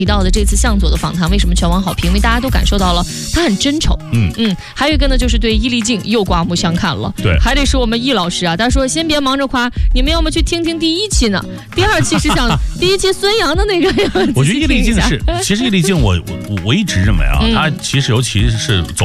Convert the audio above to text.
提到的这次向佐的访谈为什么全网好评？因为大家都感受到了他很真诚。还有一个呢，就是对伊丽静又刮目相看了。 对， 还得是我们易老师啊，他说先别忙着夸，你们要么去听听第1期呢，第2期是讲第1期孙杨的那个。 我觉得伊丽静是，其实伊丽静我一直认为啊，她其实尤其是